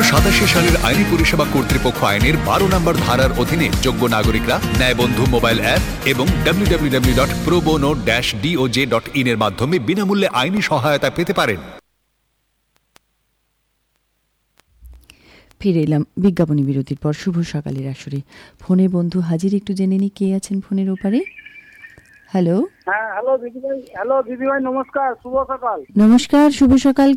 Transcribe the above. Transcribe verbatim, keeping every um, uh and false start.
সাতাশি সালের আইনি পরিষেবা কর্তৃপক্ষ আইনের বারো নম্বর ধারার অধীনে যোগ্য নাগরিকরা ন্যায়বন্ধু মোবাইল অ্যাপ এবং W W W dot প্রোবোনো dash ডিওজে dot in এর মাধ্যমে বিনামূল্যে আইনি সহায়তা পেতে পারেন। ফিরে এলাম বিজ্ঞাপনী বিরতির পর। শুভ সকালের আসরে ফোনে বন্ধু হাজির, একটু জেনে নি কে আছেন ফোনের ওপারে। হ্যালো। হ্যাঁ, হ্যালো দিদিভাই। হ্যালো দিদিভাই, নমস্কার, শুভ সকাল। নমস্কার, শুভ সকাল।